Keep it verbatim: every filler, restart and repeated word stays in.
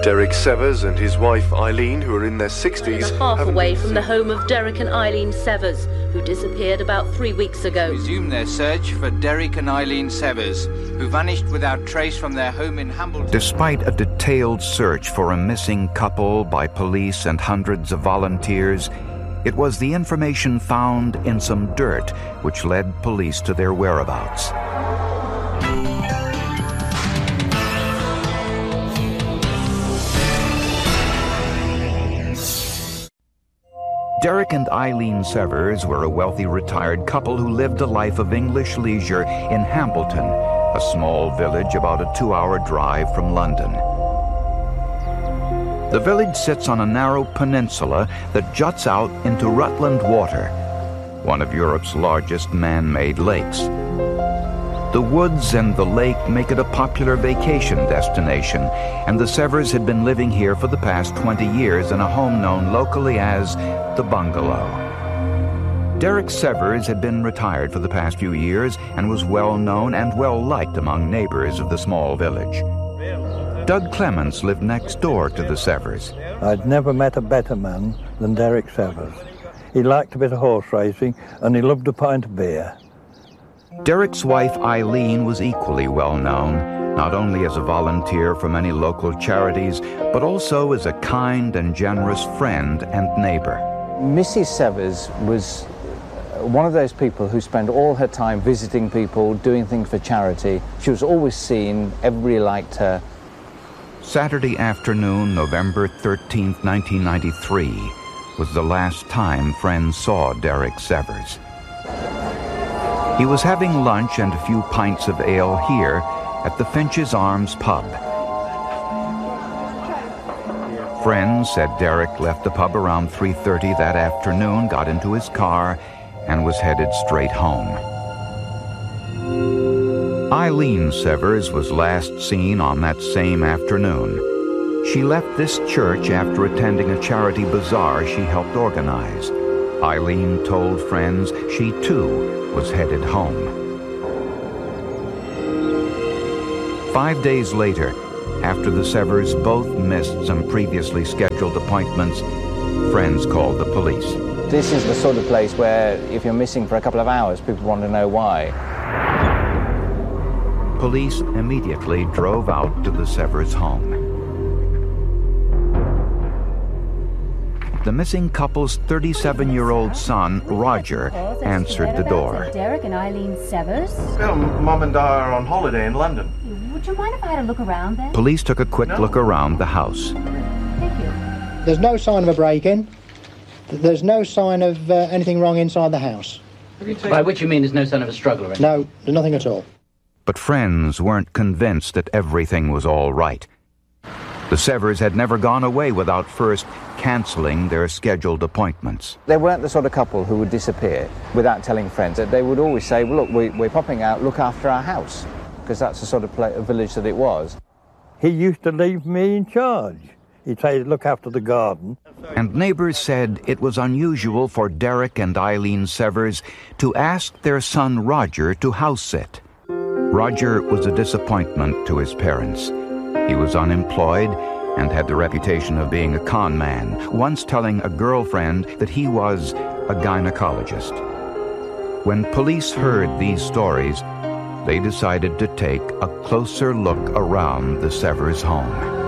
Derek Severs and his wife Eileen, who are in their sixties, and a half away from the home of Derek and Eileen Severs, who disappeared about three weeks ago. Resume their search for Derek and Eileen Severs, who vanished without trace from their home in Hambleton. Despite a detailed search for a missing couple by police and hundreds of volunteers, it was the information found in some dirt which led police to their whereabouts. Derek and Eileen Severs were a wealthy retired couple who lived a life of English leisure in Hambleton, a small village about a two-hour drive from London. The village sits on a narrow peninsula that juts out into Rutland Water, one of Europe's largest man-made lakes. The woods and the lake make it a popular vacation destination, and the Severs had been living here for the past twenty years in a home known locally as the Bungalow. Derek Severs had been retired for the past few years and was well known and well liked among neighbors of the small village. Doug Clements lived next door to the Severs. I'd never met a better man than Derek Severs. He liked a bit of horse racing and he loved a pint of beer. Derek's wife Eileen was equally well known, not only as a volunteer for many local charities, but also as a kind and generous friend and neighbor. Missus Severs was one of those people who spent all her time visiting people, doing things for charity. She was always seen, everybody liked her. Saturday afternoon, November thirteenth, nineteen ninety-three, was the last time friends saw Derek Severs. He was having lunch and a few pints of ale here at the Finch's Arms pub. Friends said Derek left the pub around three thirty that afternoon, got into his car, and was headed straight home. Eileen Severs was last seen on that same afternoon. She left this church after attending a charity bazaar she helped organize. Eileen told friends she, too, was headed home. Five days later, after the Severs both missed some previously scheduled appointments, friends called the police. This is the sort of place where if you're missing for a couple of hours, people want to know why. Police immediately drove out to the Severs' home. The missing couple's thirty-seven-year-old son, Roger, answered the door. Derek and Eileen Severs? Well, Mum and Dad are on holiday in London. Would you mind if I had a look around then? Police took a quick No. look around the house. Thank you. There's no sign of a break-in. There's no sign of uh, anything wrong inside the house. By which you mean there's no sign of a struggle or anything? No, there's nothing at all. But friends weren't convinced that everything was all right. The Severs had never gone away without first canceling their scheduled appointments. They weren't the sort of couple who would disappear without telling friends. They would always say, well, look, we, we're popping out, look after our house, because that's the sort of pla- village that it was. He used to leave me in charge. He'd say, look after the garden. And neighbors said it was unusual for Derek and Eileen Severs to ask their son Roger to house sit. Roger was a disappointment to his parents. He was unemployed and had the reputation of being a con man, once telling a girlfriend that he was a gynecologist. When police heard these stories, they decided to take a closer look around the Severs home.